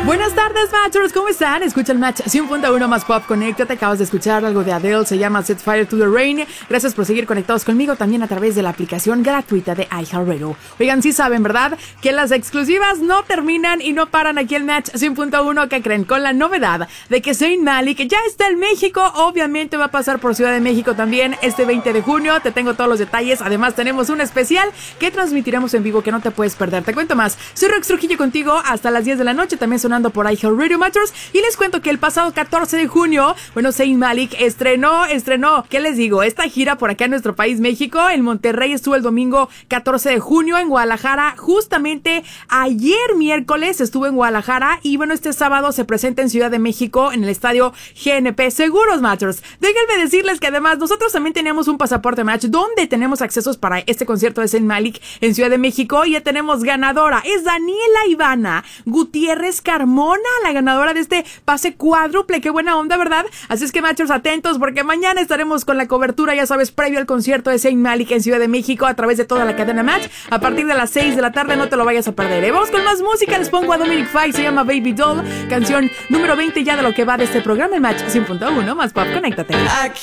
Buenas tardes, Matchers, ¿cómo están? Escucha el Match 100.1 más Pop Connecta. Te acabas de escuchar algo de Adele, se llama Set Fire to the Rain. Gracias por seguir conectados conmigo también a través de la aplicación gratuita de iHeartRadio. Oigan, sí saben, ¿verdad? Que las exclusivas no terminan y no paran aquí el Match 100.1. ¿Qué creen? Con la novedad de que Zayn Malik ya está en México. Obviamente va a pasar por Ciudad de México también este 20 de junio. Te tengo todos los detalles. Además, tenemos un especial que transmitiremos en vivo que no te puedes perder. Te cuento más. Soy Rox Trujillo contigo hasta las 10 de la noche. También sonando por iHeartRadio Matchers. Y les cuento que el pasado 14 de junio, bueno, Zayn Malik estrenó, ¿qué les digo? Esta gira por acá en nuestro país, México. En Monterrey estuvo el domingo 14 de junio, en Guadalajara. Justamente ayer miércoles estuvo en Guadalajara. Y bueno, este sábado se presenta en Ciudad de México, en el estadio GNP Seguros, Matchers. Déjenme decirles que además nosotros también teníamos un pasaporte Match donde tenemos accesos para este concierto de Zayn Malik en Ciudad de México. Y ya tenemos ganadora. Es Daniela Ivana Gutiérrez Carmona, la ganadora de este pase cuádruple. Qué buena onda, ¿verdad? Así es que, Matchers, atentos porque mañana estaremos con la cobertura, ya sabes, previo al concierto de Zayn Malik en Ciudad de México a través de toda la cadena Match a partir de las 6 de la tarde. No te lo vayas a perder. Vamos con más música. Les pongo a Dominic Fike, se llama Baby Doll, canción número 20 ya de lo que va de este programa en Match 100.1 más Pop. Conéctate.